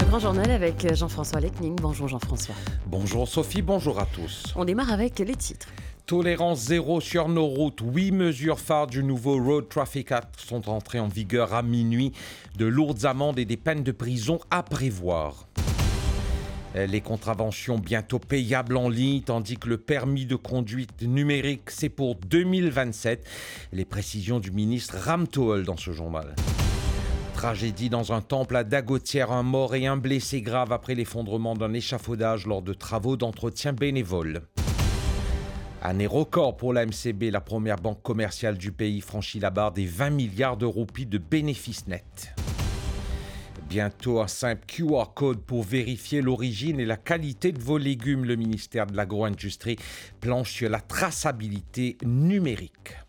grand journal avec Jean-François Lecning. Bonjour Jean-François. Bonjour Sophie, bonjour à tous. On démarre avec les titres. Tolérance zéro sur nos routes. 8 mesures phares du nouveau Road Traffic Act sont entrées en vigueur à minuit. De lourdes amendes et des peines de prison à prévoir. Les contraventions bientôt payables en ligne, tandis que le permis de conduite numérique, c'est pour 2027. Les précisions du ministre Ram Tool dans ce journal. Tragédie dans un temple à Dagotière, un mort et un blessé grave après l'effondrement d'un échafaudage lors de travaux d'entretien bénévoles. Année record pour la MCB, la première banque commerciale du pays franchit la barre des 20 milliards de roupies de bénéfices nets. Bientôt un simple QR code pour vérifier l'origine et la qualité de vos légumes. Le ministère de l'Agro-Industrie planche sur la traçabilité numérique.